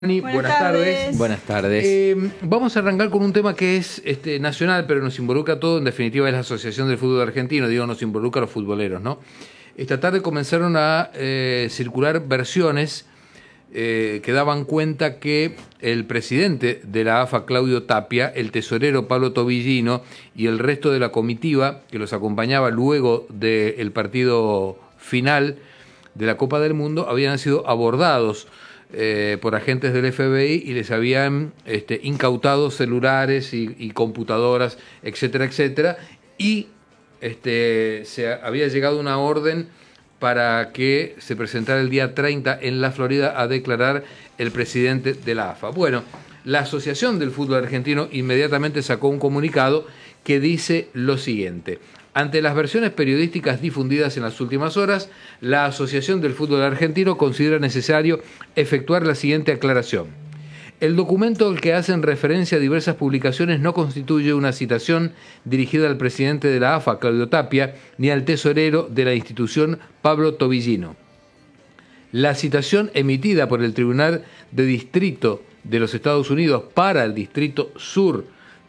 Buenas tardes. Buenas tardes. Vamos a arrancar con un tema que es nacional, pero nos involucra a todo. En definitiva, es la Asociación del Fútbol Argentino. Digo, nos involucra a los futboleros, ¿no? Esta tarde comenzaron a circular versiones que daban cuenta que el presidente de la AFA, Claudio Tapia, el tesorero Pablo Tobillino y el resto de la comitiva que los acompañaba luego del partido final de la Copa del Mundo habían sido abordados por agentes del FBI y les habían incautado celulares y computadoras, etcétera, etcétera, y se había llegado una orden para que se presentara el día 30 en la Florida a declarar el presidente de la AFA. Bueno, la Asociación del Fútbol Argentino inmediatamente sacó un comunicado que dice lo siguiente: ante las versiones periodísticas difundidas en las últimas horas, la Asociación del Fútbol Argentino considera necesario efectuar la siguiente aclaración. El documento al que hacen referencia a diversas publicaciones no constituye una citación dirigida al presidente de la AFA, Claudio Tapia, ni al tesorero de la institución, Pablo Tobillino. La citación emitida por el Tribunal de Distrito de los Estados Unidos para el Distrito Sur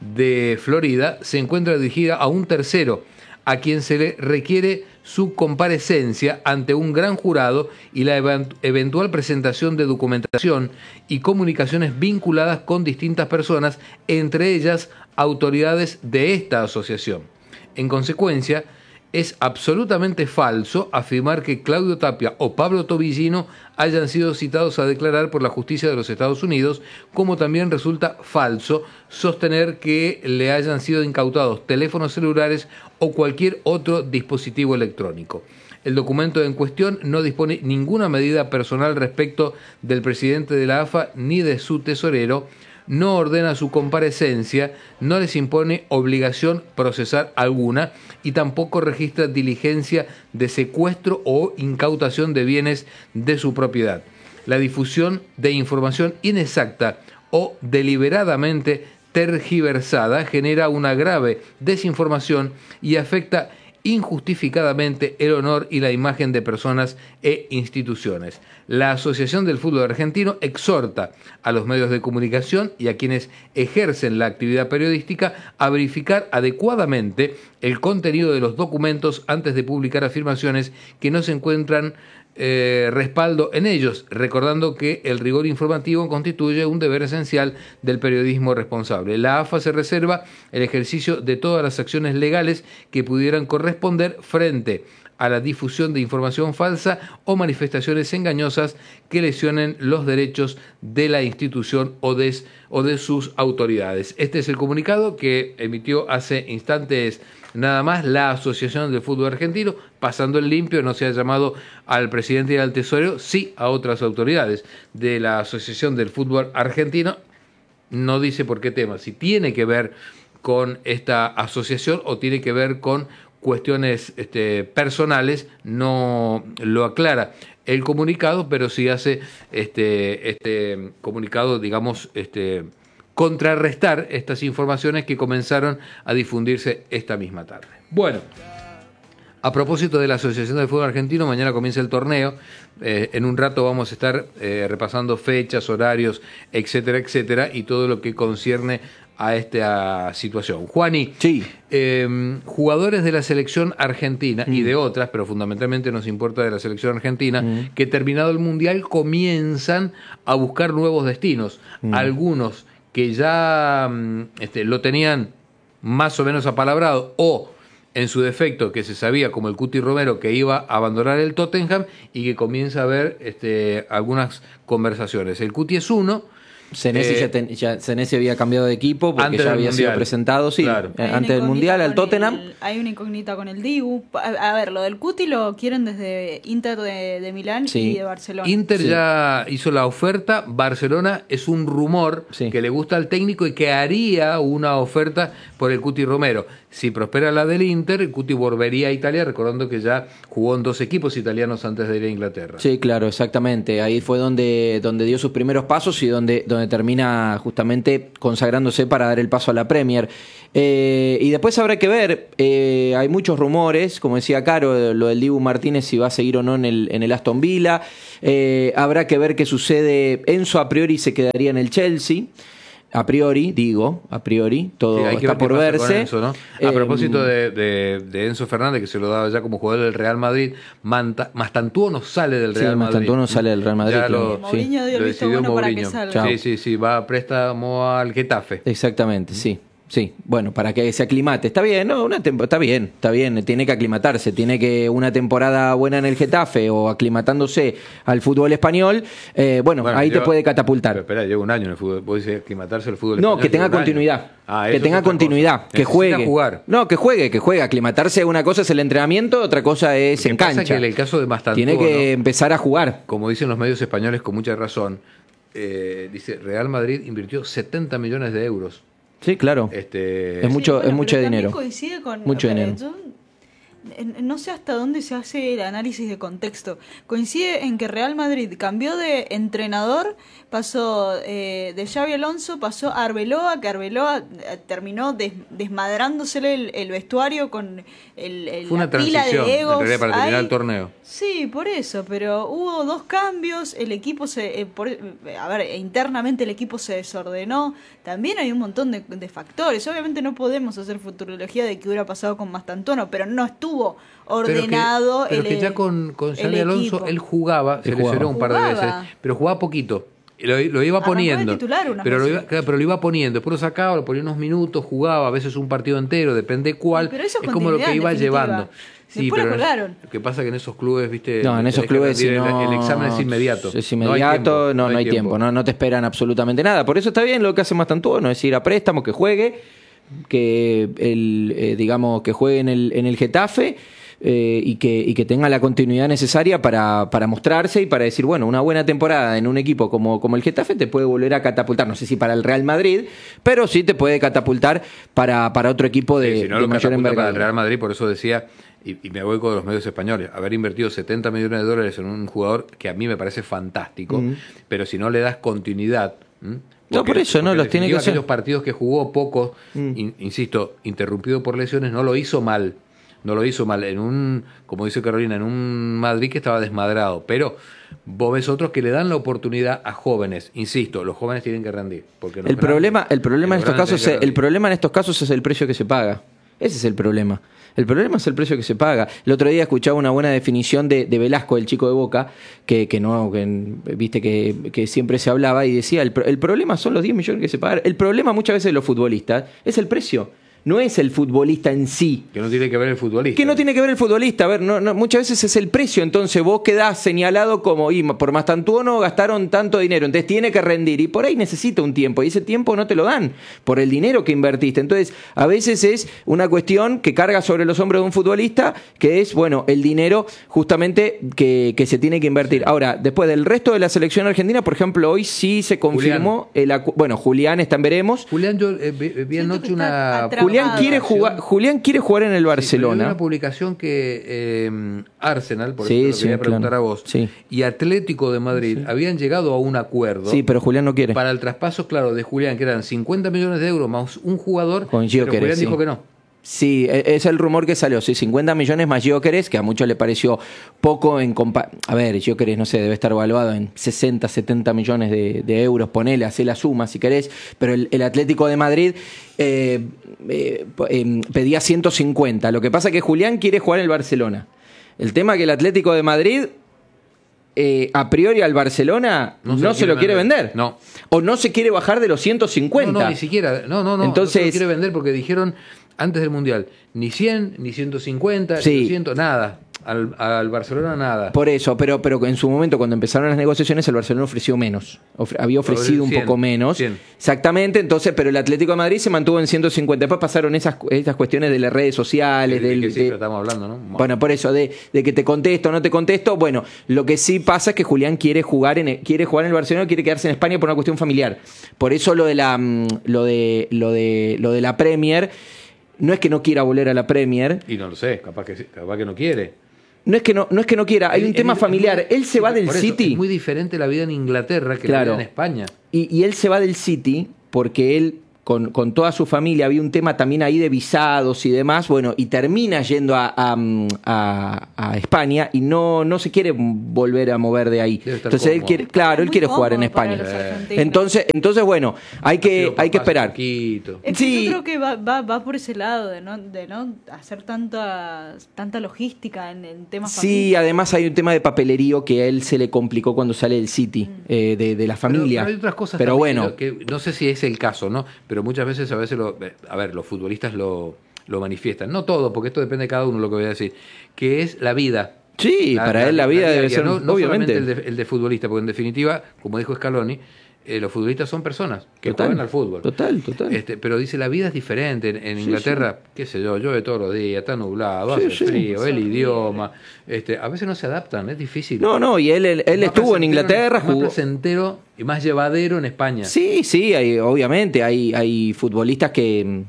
de Florida se encuentra dirigida a un tercero, a quien se le requiere su comparecencia ante un gran jurado y la eventual presentación de documentación y comunicaciones vinculadas con distintas personas, entre ellas autoridades de esta asociación. En consecuencia, es absolutamente falso afirmar que Claudio Tapia o Pablo Tobillino hayan sido citados a declarar por la justicia de los Estados Unidos, como también resulta falso sostener que le hayan sido incautados teléfonos celulares o cualquier otro dispositivo electrónico. El documento en cuestión no dispone ninguna medida personal respecto del presidente de la AFA ni de su tesorero, no ordena su comparecencia, no les impone obligación procesar alguna y tampoco registra diligencia de secuestro o incautación de bienes de su propiedad. La difusión de información inexacta o deliberadamente tergiversada genera una grave desinformación y afecta injustificadamente el honor y la imagen de personas e instituciones. La Asociación del Fútbol Argentino exhorta a los medios de comunicación y a quienes ejercen la actividad periodística a verificar adecuadamente el contenido de los documentos antes de publicar afirmaciones que no se encuentran respaldo en ellos, recordando que el rigor informativo constituye un deber esencial del periodismo responsable. La AFA se reserva el ejercicio de todas las acciones legales que pudieran corresponder frente a la difusión de información falsa o manifestaciones engañosas que lesionen los derechos de la institución o de sus autoridades. Este es el comunicado que emitió hace instantes nada más la Asociación del Fútbol Argentino, pasando el limpio. No se ha llamado al presidente y al tesorero, sí a otras autoridades de la Asociación del Fútbol Argentino. No dice por qué tema, si tiene que ver con esta asociación o tiene que ver con cuestiones personales, no lo aclara el comunicado, pero sí hace este comunicado, digamos, contrarrestar estas informaciones que comenzaron a difundirse esta misma tarde. Bueno, a propósito de la Asociación del Fútbol Argentino, mañana comienza el torneo. En un rato vamos a estar repasando fechas, horarios, etcétera, etcétera, y todo lo que concierne a esta situación. Juani, sí. Jugadores de la selección argentina y de otras, pero fundamentalmente nos importa de la selección argentina, que terminado el Mundial comienzan a buscar nuevos destinos. Algunos que ya lo tenían más o menos apalabrado, o en su defecto que se sabía, como el Cuti Romero, que iba a abandonar el Tottenham, y que comienza a haber algunas conversaciones. El Cuti es uno. Senesi había cambiado de equipo porque ya había sido presentado, sí, claro, antes del Mundial al Tottenham. Hay una incógnita con el Dibu. A ver, lo del Cuti lo quieren desde Inter de Milán, sí, y de Barcelona. Inter ya hizo la oferta. Barcelona es un rumor que le gusta al técnico y que haría una oferta por el Cuti Romero. Si prospera la del Inter, el Cuti volvería a Italia, recordando que ya jugó en 2 equipos italianos antes de ir a Inglaterra. Sí, claro, exactamente. Ahí fue donde dio sus primeros pasos y donde donde termina justamente consagrándose para dar el paso a la Premier. Y después habrá que ver, hay muchos rumores, como decía Caro, lo del Dibu Martínez, si va a seguir o no en el Aston Villa. Habrá que ver qué sucede. Enzo a priori se quedaría en el Chelsea. A priori, todo sí, está por verse. Enzo, ¿no? A propósito de Enzo Fernández, que se lo daba ya como jugador del Real Madrid, Mastantuono sale del Real Madrid. Mastantuono sale del Real Madrid. Mourinho dio el visto bueno para que salga. Sí, va a préstamo al Getafe. Exactamente, sí. Sí, bueno, para que se aclimate. Está bien, ¿no? Está bien. Tiene que aclimatarse. Tiene que una temporada buena en el Getafe o aclimatándose al fútbol español, bueno, ahí te puede catapultar. Pero espera, lleva un año en el fútbol. ¿Puedes decir aclimatarse al fútbol español? No, que tenga continuidad. Que tenga continuidad. Que juegue. Jugar. No, que juegue. Aclimatarse, una cosa es el entrenamiento, otra cosa es en cancha. Que en el caso de Mastantuono, tiene que empezar a jugar. Como dicen los medios españoles con mucha razón, dice, Real Madrid invirtió 70 millones de euros. Sí, claro. Es mucho dinero. Coincide con mucho dinero. No sé hasta dónde se hace el análisis de contexto. Coincide en que Real Madrid cambió de entrenador, pasó de Xabi Alonso, pasó a Arbeloa, que Arbeloa terminó desmadrándosele el vestuario con fue una pila de egos para terminar el torneo. Sí, por eso, pero hubo 2 cambios, el equipo internamente el equipo se desordenó, también hay un montón de factores. Obviamente no podemos hacer futurología de qué hubiera pasado con Mastantuono, pero no estuvo ordenado. Pero que ya con Xabi Alonso él jugaba, se lesionó un par de veces, pero jugaba poquito. Lo iba poniendo, pero lo iba poniendo, después lo sacaba, lo ponía unos minutos, jugaba, a veces un partido entero, depende cuál, es como lo que iba llevando. Sí, después pero lo que pasa es que en esos clubes, viste, no, en esos clubes el examen es inmediato. Es inmediato, no hay tiempo, no te esperan absolutamente nada. Por eso está bien lo que hace Mastantuono, es ir a préstamo, que juegue, que digamos que juegue en el Getafe. Y que tenga la continuidad necesaria para mostrarse y para decir, bueno, una buena temporada en un equipo como el Getafe te puede volver a catapultar, no sé si para el Real Madrid, pero sí te puede catapultar para otro equipo de mayor envergadura. Para el Real Madrid, por eso decía, y me voy con los medios españoles, haber invertido 70 millones de dólares en un jugador que a mí me parece fantástico, pero si no le das continuidad... No, por eso, no, los tiene que hacer. Aquellos partidos que jugó poco, insisto, interrumpido por lesiones, no lo hizo mal, como dice Carolina, en un Madrid que estaba desmadrado, pero vos ves otros que le dan la oportunidad a jóvenes, insisto, los jóvenes tienen que rendir, porque el problema en estos casos es el precio que se paga. Ese es el problema. El problema es el precio que se paga. El otro día escuchaba una buena definición de Velasco, el chico de Boca, que viste que siempre se hablaba y decía, el problema son los 10 millones que se pagan. El problema muchas veces de los futbolistas es el precio. No es el futbolista en sí. Que no tiene que ver el futbolista. Que no tiene que ver el futbolista. A ver, no, muchas veces es el precio. Entonces vos quedás señalado como, por Mastantuono gastaron tanto dinero, entonces tiene que rendir. Y por ahí necesita un tiempo. Y ese tiempo no te lo dan por el dinero que invertiste. Entonces, a veces es una cuestión que carga sobre los hombros de un futbolista, que es, bueno, el dinero justamente que se tiene que invertir. Sí. Ahora, después del resto de la selección argentina, por ejemplo, hoy sí se confirmó Julián está en veremos. Julián, yo vi anoche una... Julián quiere jugar en el Barcelona. Hay una publicación que Arsenal, por eso te quería preguntar a vos, y Atlético de Madrid habían llegado a un acuerdo. Sí, pero Julián no quiere. Para el traspaso, claro, de Julián, que eran 50 millones de euros más un jugador, pero Julián dijo que no. Sí, es el rumor que salió, 50 millones más Gyökeres, que a muchos le pareció poco a ver, Gyökeres, no sé, debe estar valuado en 60, 70 millones de euros, ponele, hacé la suma si querés, pero el Atlético de Madrid pedía 150, lo que pasa es que Julián quiere jugar en el Barcelona. El tema es que el Atlético de Madrid... a priori al Barcelona no se lo quiere vender. No. O no se quiere bajar de los 150. No, ni siquiera. No. Entonces, no se lo quiere vender porque dijeron antes del Mundial, ni 100, ni 150, ni 200, nada. Al Barcelona nada. Por eso, pero en su momento cuando empezaron las negociaciones el Barcelona ofreció menos. Había ofrecido 100, un poco menos. 100. Exactamente, entonces, pero el Atlético de Madrid se mantuvo en 150. Después pasaron esas cuestiones de las redes sociales. ¿De qué cifra estamos hablando, no? Bueno, por eso, de que te contesto o no te contesto. Bueno, lo que sí pasa es que Julián quiere jugar en el Barcelona, quiere quedarse en España por una cuestión familiar. Por eso lo de la Premier, no es que no quiera volver a la Premier. Y no lo sé, capaz que no quiere. No es que no quiera, hay un tema familiar. Él se va del por eso, City. Es muy diferente la vida en Inglaterra que Claro. la vida en España. Y él se va del City porque él, con toda su familia, había un tema también ahí de visados y demás, bueno, y termina yendo a España y no se quiere volver a mover de ahí. Debe estar Entonces él cómodo. quiere, claro, él Muy quiere jugar en cómodo para España. los argentinos. Entonces bueno, hay que esperar. Poquito. Es que Sí. yo creo que va por ese lado de no hacer tanta logística en temas Sí, además hay un tema de papelerío que a él se le complicó cuando sale del City, de la familia. Pero hay otras cosas Pero también, bueno, que no sé si es el caso, ¿no? Pero muchas veces, los futbolistas lo manifiestan. No todo, porque esto depende de cada uno, lo que voy a decir. Que es la vida. sí, para él la vida debe diaria, ser, no obviamente. solamente el de futbolista, porque en definitiva, como dijo Scaloni, los futbolistas son personas que Total, juegan al fútbol. Total. Pero dice, la vida es diferente. En Inglaterra, qué sé yo, llueve todos los días, está nublado, Sí, hace sí. frío, el idioma. A veces no se adaptan, es difícil. No, y él Más estuvo en placentero Inglaterra, más jugó. placentero y más llevadero en España. Sí, obviamente hay futbolistas que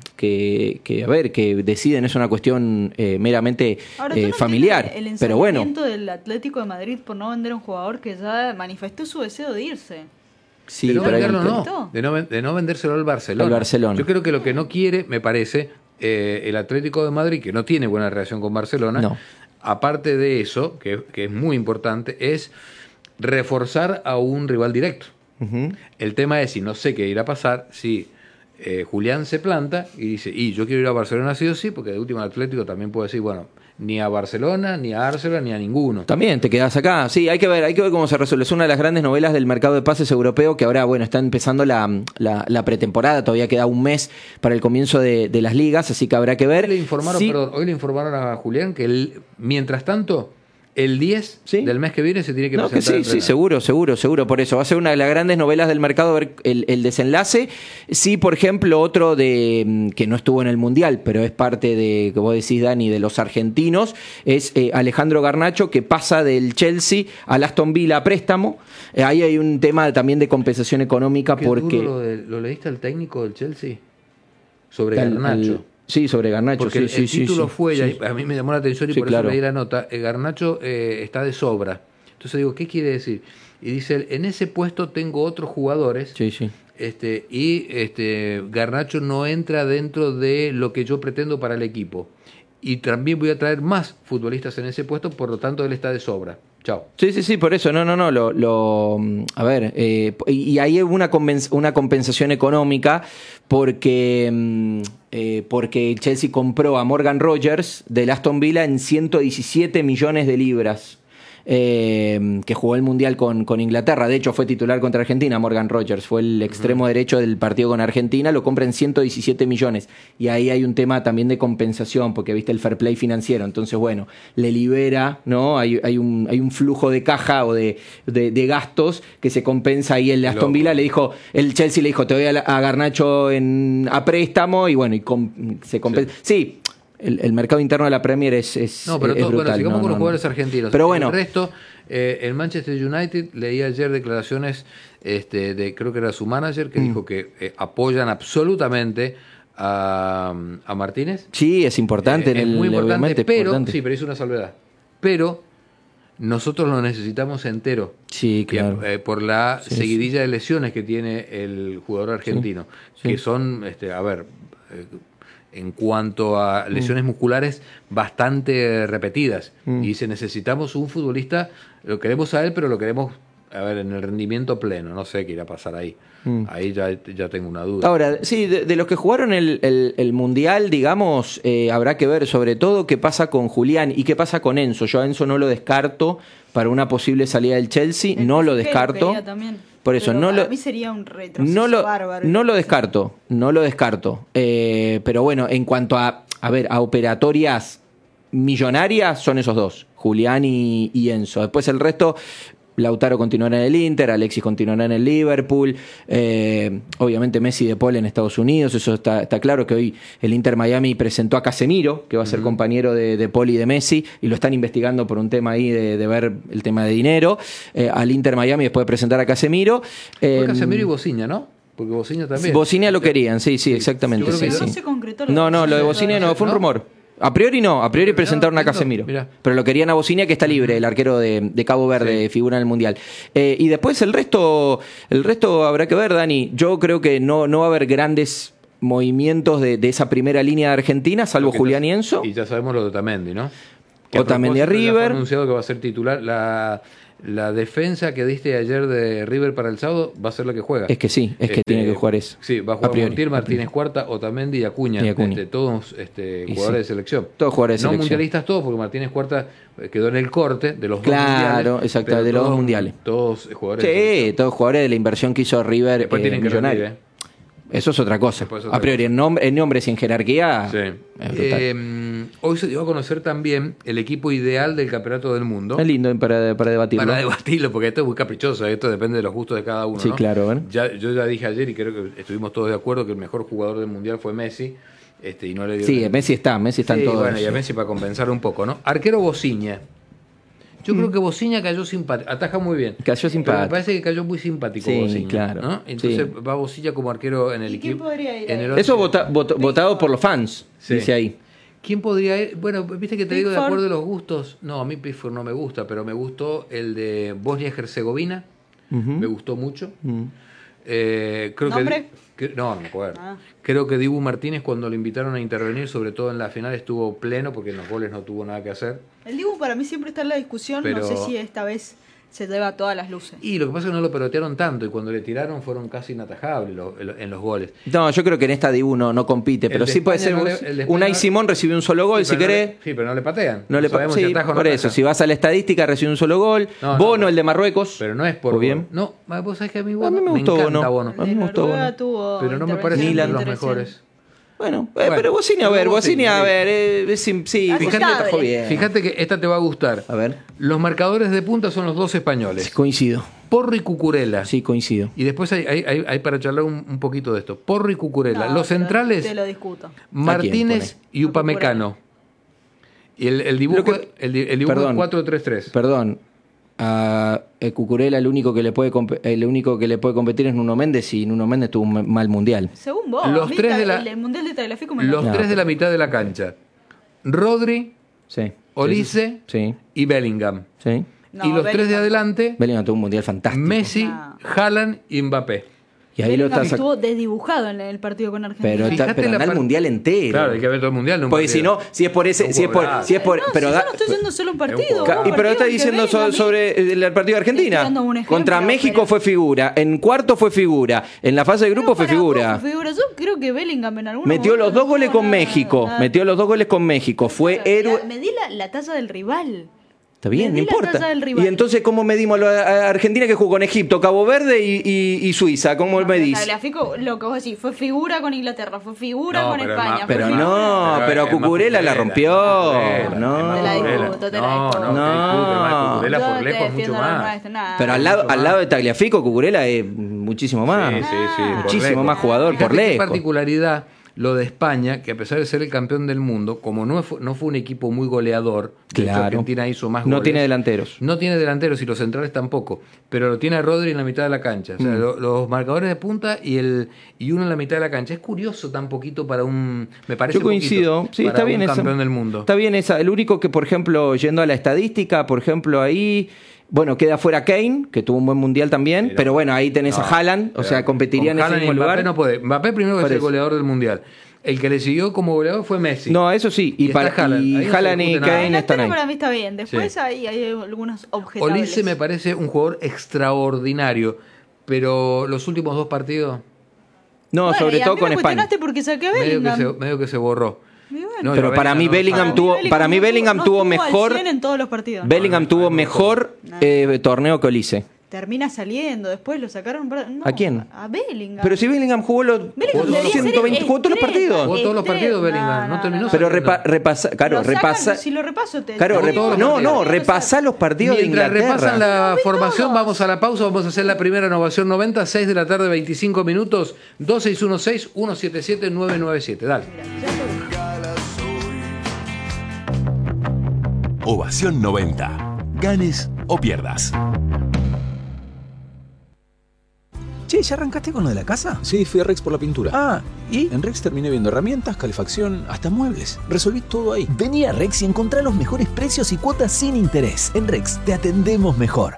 deciden, es una cuestión meramente Ahora, ¿tú no familiar. entiendes Pero bueno, el del Atlético de Madrid por no vender a un jugador que ya manifestó su deseo de irse? sí, de no pero hay un venderlo tema. no, de no vendérselo al Barcelona. Al Barcelona. Yo creo que lo que no quiere, me parece, el Atlético de Madrid, que no tiene buena relación con Barcelona, No. aparte de eso, que es muy importante, es reforzar a un rival directo. Ujú. El tema es, si no sé qué irá a pasar, si Julián se planta y dice, yo quiero ir a Barcelona sí o sí, porque de último el Atlético también puede decir, bueno, ni a Barcelona, ni a Arsenal, ni a ninguno. También te quedas acá. Sí, hay que ver cómo se resuelve. Es una de las grandes novelas del mercado de pases europeo que ahora, bueno, está empezando la pretemporada. Todavía queda un mes para el comienzo de las ligas, así que habrá que ver. Hoy le informaron a Julián que mientras tanto, el 10 ¿Sí? del mes que viene se tiene que No, que presentar. sí, seguro. Por eso, va a ser una de las grandes novelas del mercado, ver el desenlace. Sí, por ejemplo, otro que no estuvo en el Mundial, pero es parte de, que vos decís, Dani, de los argentinos, es Alejandro Garnacho, que pasa del Chelsea al Aston Villa a préstamo. Ahí hay un tema también de compensación económica Qué porque... duro ¿Lo leíste al técnico del Chelsea? Sobre al- Garnacho. Sí, sobre Garnacho. Porque sí, el sí, título sí, fue, sí. y a mí me llamó la atención y Sí, por claro. eso leí la nota, Garnacho está de sobra. Entonces digo, ¿qué quiere decir? Y dice él, en ese puesto tengo otros jugadores Sí, sí. Garnacho no entra dentro de lo que yo pretendo para el equipo. Y también voy a traer más futbolistas en ese puesto, por lo tanto él está de sobra. Chao. Sí, por eso, a ver, y ahí hay una compensación económica porque el Chelsea compró a Morgan Rogers del Aston Villa en 117 millones de libras. Que jugó el Mundial con Inglaterra. De hecho, fue titular contra Argentina. Morgan Rogers fue el extremo derecho del partido con Argentina. Lo compra en 117 millones. Y ahí hay un tema también de compensación, porque viste el fair play financiero. Entonces, bueno, le libera, ¿no? Hay un flujo de caja o de gastos que se compensa. Ahí el Aston Villa el Chelsea le dijo, te doy a Garnacho a préstamo. Y bueno, se compensa. Sí. El mercado interno de la Premier es pero brutal. bueno, sigamos con los jugadores argentinos. Pero bueno. El resto, el Manchester United, leí ayer declaraciones creo que era su manager, que dijo que apoyan absolutamente a Martínez. Sí, es importante. Es muy importante, obviamente, pero importante. sí, pero hizo una salvedad. Pero nosotros lo necesitamos entero. Sí, claro. Por la seguidilla de lesiones que tiene el jugador argentino, Sí. que son, en cuanto a lesiones musculares, bastante repetidas. Y dice, necesitamos un futbolista, lo queremos a él, pero lo queremos en el rendimiento pleno. No sé qué irá a pasar ahí. Ahí ya tengo una duda. Ahora, sí, de los que jugaron el Mundial, digamos, habrá que ver sobre todo qué pasa con Julián y qué pasa con Enzo. Yo a Enzo no lo descarto para una posible salida del Chelsea, no lo descarto. Por eso, para mí sería un retroceso bárbaro. No lo descarto. Pero bueno, en cuanto a operatorias millonarias, son esos dos, Julián y Enzo. Después el resto, Lautaro continuará en el Inter, Alexis continuará en el Liverpool, obviamente Messi de Paul en Estados Unidos, eso está claro, que hoy el Inter Miami presentó a Casemiro, que va a ser compañero de Paul y de Messi, y lo están investigando por un tema ahí de ver el tema de dinero, al Inter Miami después de presentar a Casemiro. Fue Casemiro y Bocinha, ¿no? Porque Bocinha también. Bocinha lo querían, sí, exactamente. Yo creo que sí. No se concretó. No, lo de Bocinha no, fue un ¿No? rumor. A priori no, a priori presentaron a entiendo. Casemiro. Mirá. Pero lo querían a Bocinia, que está libre, el arquero de Cabo Verde, figura en el Mundial. Y después el resto habrá que ver, Dani. Yo creo que no va a haber grandes movimientos de esa primera línea de Argentina, salvo Porque Julián y Enzo. Y ya sabemos lo de Otamendi, ¿no? Otamendi a propósito, ya River. fue anunciado que va a ser titular. La defensa que diste ayer de River para el sábado va a ser la que juega. Es que sí, es que tiene que jugar eso. Sí, va a A jugar priori. Montiel, Martínez Cuarta, Otamendi y Acuña. Y Acuña. Todos Y jugadores sí. de selección. Todos jugadores de no selección. mundialistas todos, porque Martínez Cuarta quedó en el corte de los dos Claro, mundiales. exacto, pero de los dos todos- mundiales. Todos jugadores de Sí, selección. todos jugadores de la inversión que hizo River Después tienen que millonario. rendir, Eso es otra cosa. Después es otra A priori, en nombres y en jerarquía. Sí. es brutal. Hoy se dio a conocer también el equipo ideal del Campeonato del Mundo. Es lindo para debatirlo. Para debatirlo, porque esto es muy caprichoso, esto depende de los gustos de cada uno. Sí, ¿no? claro, ¿eh? Yo ya dije ayer y creo que estuvimos todos de acuerdo que el mejor jugador del Mundial fue Messi. Y no le dio Sí, Messi está en Sí, todo bueno, y eso. a Messi para compensar un poco, ¿no? Arquero Bociña. Yo creo que Bociña cayó simpático, ataja muy bien. Cayó Pero simpático. me parece que cayó muy simpático Sí, Bociña, claro. ¿no? Entonces Sí. va Bociña como arquero en el ¿Y quién equipo. podría ir en ahí? el Eso once. votado por los fans, Sí. dice ahí. ¿Quién podría ir? Bueno, viste que te digo de Pickford. acuerdo a los gustos. No, a mí Pickford no me gusta, pero me gustó el de Bosnia-Herzegovina. Ujú. Me gustó mucho. Mm. Creo ¿Nombre? no me acuerdo. Ah. Creo que Dibu Martínez, cuando lo invitaron a intervenir, sobre todo en la final, estuvo pleno porque en los goles no tuvo nada que hacer. El Dibu para mí siempre está en la discusión, Pero- no sé si esta vez se lleva todas las luces. Y lo que pasa es que no lo pelotearon tanto y cuando le tiraron fueron casi inatajables en los goles. No, yo creo que en esta Dibu no compite, pero de sí puede España ser. no le- el de España Unai no- Simón recibió un solo gol, Sí, si pero querés. sí, pero no le patean. No le sabemos sí, si ataja o no por eso, ataja. si vas a la estadística, recibió un solo gol. No, Bono, no, el de Marruecos. Pero no es por ¿O bien? No, vos sabés que a mí, A mí me gustó encanta Bono. Bono. A mí me gustó Noruega Bono. tuvo Pero no me intervención parece Milan. de los interesante. mejores. Bueno, Bueno, pero Bociña, a ver, pero Bociña, a Bociña, ver, sí, Aceptable. Bociña atajó bien. Fíjate que esta te va a gustar. A ver, Los marcadores de punta son los dos españoles. sí, coincido. Porro y Cucurella. Sí, coincido. Y después hay para charlar un poquito de esto. Porro y Cucurella. No, Los te lo- centrales, Te lo discuto. Martínez y A Upamecano. Y el dibujo, Lo que- el dibujo Perdón. es 4-3-3. Perdón, a Cucurella el único que le puede competir es Nuno Méndez y Nuno Méndez tuvo un mal mundial. Según vos, Los a mí tres de la- el Mundial de Tagliafico me Los encanta. No, tres de la pero- mitad de la cancha. Rodri, Sí. Olise Sí, y Bellingham. sí. No, y los tres de Bellingham. adelante, Bellingham tuvo un mundial fantástico. Messi, No. Haaland y Mbappé. Y ahí lo Bellingham está estuvo desdibujado en el partido con Argentina. Pero, Fíjate pero la anda el par- mundial entero. Claro, hay que ver todo el mundial. No un Porque si partido. no, si es por ese, Un si es por, jugadorazo. si es por, No, pero si da- yo no estoy yendo solo un partido. jugador. un Pero partido está que diciendo Bellingham sobre el partido de Argentina. Estoy dando un ejemplo, Contra México pero- fue figura, en cuarto fue figura, en la fase de grupo No, fue para vos figura. fue figura. Yo creo que Bellingham en algunos Metió los momentos dos no goles tuvo con nada- México. nada- Metió los dos goles con México. Fue Claro, héroe. Me di la talla del rival. Está bien, no medí la importa. talla del rival. Y entonces, ¿cómo medimos a Argentina que jugó con Egipto, Cabo Verde y Suiza? ¿Cómo No, medís? Tagliafico, lo que vos decís, fue figura con Inglaterra, fue figura No, con pero España. más- fue Pero figura- no, pero es más Cucurella la rompió. Cucurella, No. es más Te la Cucurella. discuto, te la No, discuto. no, te discuto, más Cucurella Yo por te lejos mucho defiendo lo más. nuestro, nada. Pero al lado de Tagliafico, Cucurella es muchísimo más. Sí, sí, por Muchísimo lejos. más jugador Fíjate por qué lejos. particularidad lo de España, que a pesar de ser el campeón del mundo, como no fue un equipo muy goleador, de hecho, Claro. Argentina hizo más No goles. tiene delanteros. No tiene delanteros y los centrales tampoco, pero lo tiene a Rodri en la mitad de la cancha. O sea, los marcadores de punta y uno en la mitad de la cancha. Es curioso tan poquito para un... Me parece Yo coincido, poquito sí, para está bien un esa. campeón del mundo. Está bien esa. El único que, por ejemplo, yendo a la estadística, por ejemplo, ahí, bueno, queda fuera Kane, que tuvo un buen mundial también, Mira. pero bueno, ahí tenés a Haaland, o sea, competiría en Con ese Haaland y mismo Mbappé lugar. no puede. Mbappé primero que Por es el eso. goleador del mundial. El que le siguió como goleador fue Messi. No, eso sí, y está Haaland. Ahí no se Haaland y discute nada. Kane La están tela ahí. para mí está bien. Después Sí. hay algunos objetables. Olise me parece un jugador extraordinario, pero los últimos dos partidos No, Bueno, sobre y a todo mí con me España. cuestionaste porque saqué a Bellingham. medio que se borró. Y bueno. No, Pero yo para mí Bellingham no. tuvo- para mí Bellingham no tuvo estuvo al mejor- 100 en todos los partidos. Bellingham tuvo no, mejor torneo que Olise. Termina saliendo, después lo sacaron. No, ¿A quién? A Bellingham. Pero si Bellingham jugó los Bellingham debería ser 120, jugó todos los estrella. partidos. Jugó todos los partidos Bellingham, no terminó Pero saliendo. repasa, claro, Lo sacan, repasa. Si lo repaso, te Claro, te digo, no, lo que repasá los partidos Mientras de Inglaterra. repasan la vi formación, todos. vamos a la pausa. Vamos a hacer la primera innovación 90, 6 de la tarde, 25 minutos, 2616-177-997. Dale. Ovación 90. Ganes o pierdas. Che, ¿ya arrancaste con lo de la casa? Sí, fui a Rex por la pintura. Ah, ¿y? En Rex terminé viendo herramientas, calefacción, hasta muebles. Resolví todo ahí. Vení a Rex y encontrá los mejores precios y cuotas sin interés. En Rex te atendemos mejor.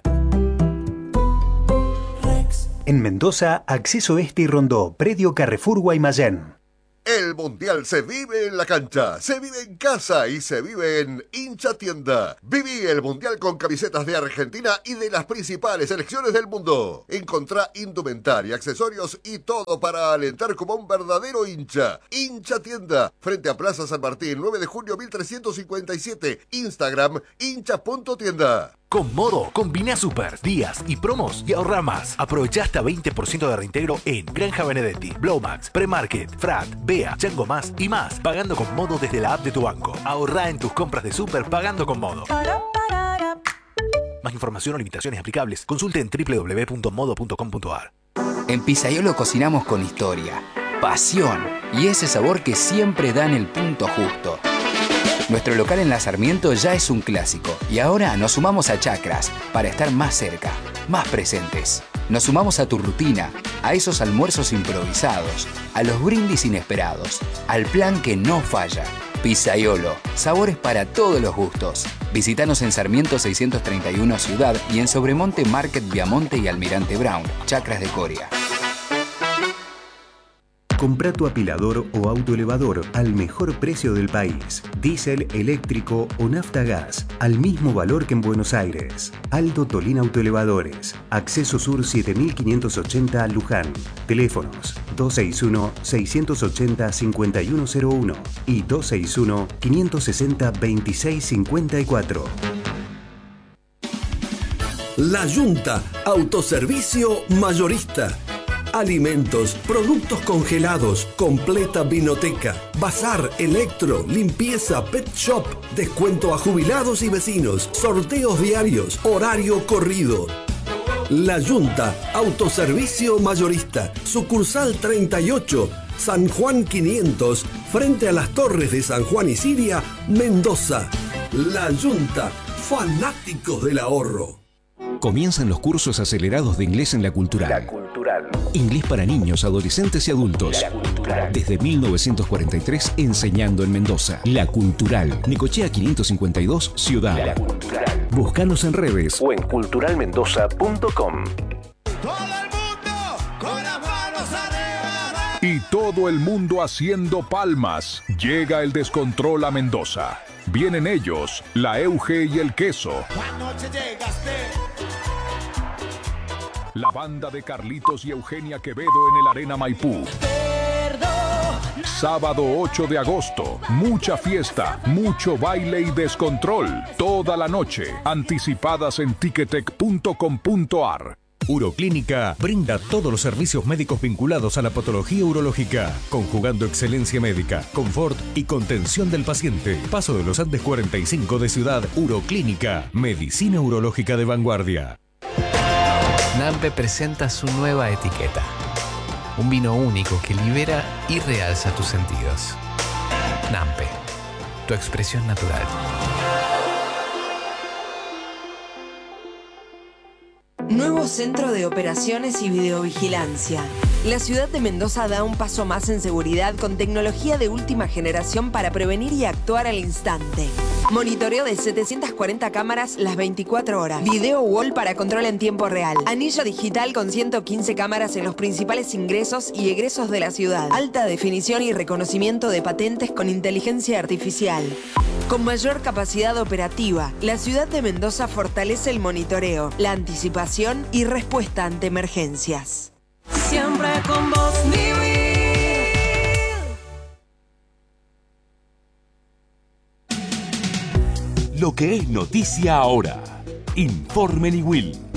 En Mendoza, Acceso Este y Rondó, predio Carrefour Guaymallén. El Mundial se vive en la cancha, se vive en casa y se vive en Hincha Tienda. Viví el Mundial con camisetas de Argentina y de las principales selecciones del mundo. Encontrá indumentaria, accesorios y todo para alentar como un verdadero hincha. Hincha Tienda, frente a Plaza San Martín, 9 de junio 1357. Instagram, hincha.tienda. Con Modo, combina super, días y promos y ahorra más. Aprovecha hasta 20% de reintegro en Granja Benedetti, Blowmax, Premarket, Frat, Bea, Chango Más y más. Pagando con Modo desde la app de tu banco. Ahorra en tus compras de super pagando con Modo. Más información o limitaciones aplicables. Consulte en www.modo.com.ar. En Pizzaiolo cocinamos con historia, pasión y ese sabor que siempre da en el punto justo. Nuestro local en La Sarmiento ya es un clásico y ahora nos sumamos a Chacras para estar más cerca, más presentes. Nos sumamos a tu rutina, a esos almuerzos improvisados, a los brindis inesperados, al plan que no falla. Pizzaiolo, sabores para todos los gustos. Visítanos en Sarmiento 631 Ciudad y en Sobremonte Market Viamonte y Almirante Brown, Chacras de Coria. Comprá tu apilador o autoelevador al mejor precio del país. Diésel, eléctrico o nafta gas, al mismo valor que en Buenos Aires. Aldo Tolín Autoelevadores. Acceso Sur 7580 Luján. Teléfonos 261-680-5101 y 261-560-2654. La Yunta, autoservicio mayorista. Alimentos, productos congelados, completa vinoteca, bazar, electro, limpieza, pet shop, descuento a jubilados y vecinos, sorteos diarios, horario corrido. La Yunta, autoservicio mayorista, sucursal 38, San Juan 500, frente a las torres de San Juan y Siria, Mendoza. La Yunta, fanáticos del ahorro. Comienzan los cursos acelerados de inglés en La Cultural. La Cultural. Inglés para niños, adolescentes y adultos. La Cultural. Desde 1943 enseñando en Mendoza. La Cultural. Necochea 552, Ciudad. La Cultural. Búscanos en redes o en culturalmendoza.com. Y todo el mundo haciendo palmas. Llega el descontrol a Mendoza. Vienen ellos, la Euge y el Queso. Anoche llegaste. La banda de Carlitos y Eugenia Quevedo en el Arena Maipú. Sábado 8 de agosto, mucha fiesta, mucho baile y descontrol. Toda la noche, anticipadas en ticketek.com.ar. Uroclínica brinda todos los servicios médicos vinculados a la patología urológica, conjugando excelencia médica, confort y contención del paciente. Paso de los Andes 45 de Ciudad. Uroclínica, medicina urológica de vanguardia. Nampe presenta su nueva etiqueta. Un vino único que libera y realza tus sentidos. Nampe, tu expresión natural. Nuevo Centro de Operaciones y Videovigilancia. La ciudad de Mendoza da un paso más en seguridad con tecnología de última generación para prevenir y actuar al instante. Monitoreo de 740 cámaras las 24 horas. Video wall para control en tiempo real. Anillo digital con 115 cámaras en los principales ingresos y egresos de la ciudad. Alta definición y reconocimiento de patentes con inteligencia artificial. Con mayor capacidad operativa, la ciudad de Mendoza fortalece el monitoreo, la anticipación y respuesta ante emergencias. Siempre con vos, Lo que es noticia ahora. Informe Niwil.